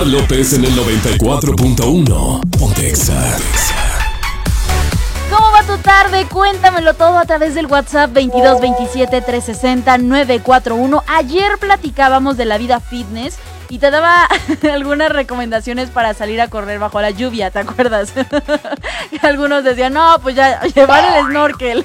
Omar López en el 94.1. Ponte Exa. ¿Cómo va tu tarde? Cuéntamelo todo a través del WhatsApp 22 27 360 941. Ayer platicábamos de la vida fitness y te daba algunas recomendaciones para salir a correr bajo la lluvia, ¿te acuerdas? Algunos decían, no, pues ya, llevar el snorkel.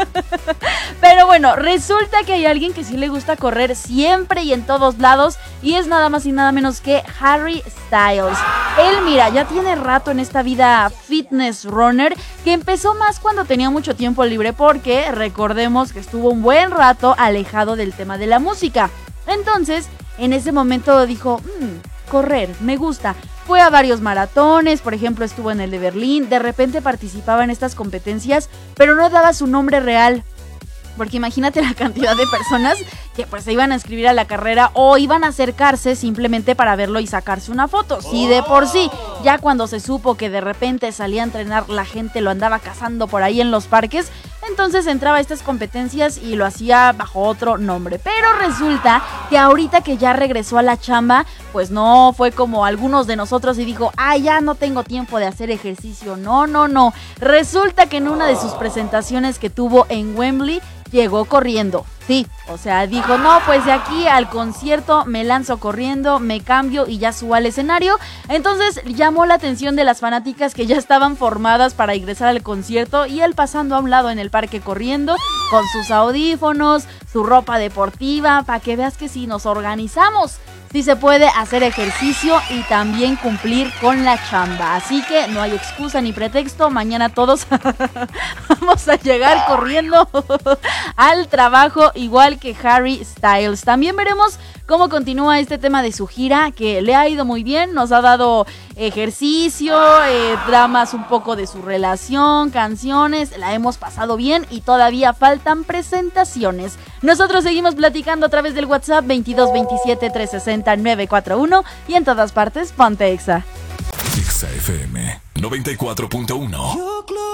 Pero bueno, resulta que hay alguien que sí le gusta correr siempre y en todos lados, y es nada más y nada menos que Harry Styles. Él, mira, ya tiene rato en esta vida fitness runner, que empezó más cuando tenía mucho tiempo libre, porque recordemos que estuvo un buen rato alejado del tema de la música. Entonces, en ese momento dijo, correr, me gusta. Fue a varios maratones, por ejemplo, estuvo en el de Berlín, de repente participaba en estas competencias, pero no daba su nombre real. Porque imagínate la cantidad de personas que pues se iban a inscribir a la carrera o iban a acercarse simplemente para verlo y sacarse una foto. Sí, de por sí, ya cuando se supo que de repente salía a entrenar, la gente lo andaba cazando por ahí en los parques, entonces entraba a estas competencias y lo hacía bajo otro nombre. Pero resulta que ahorita que ya regresó a la chamba, pues no fue como algunos de nosotros y dijo, ya no tengo tiempo de hacer ejercicio. No. Resulta que en una de sus presentaciones que tuvo en Wembley, llegó corriendo. Sí, o sea, dijo, no, pues de aquí al concierto me lanzo corriendo, me cambio y ya subo al escenario. Entonces llamó la atención de las fanáticas que ya estaban formadas para ingresar al concierto, y él pasando a un lado en el parque corriendo con sus audífonos, su ropa deportiva, para que veas que si nos organizamos, sí se puede hacer ejercicio y también cumplir con la chamba. Así que no hay excusa ni pretexto. Mañana todos vamos a llegar corriendo al trabajo, igual que Harry Styles. También veremos cómo continúa este tema de su gira, que le ha ido muy bien. Nos ha dado ejercicio, dramas un poco de su relación, canciones. La hemos pasado bien y todavía faltan presentaciones. Nosotros seguimos platicando a través del WhatsApp 22 27 360 941 y en todas partes, ponte Exa. Exa FM 94.1.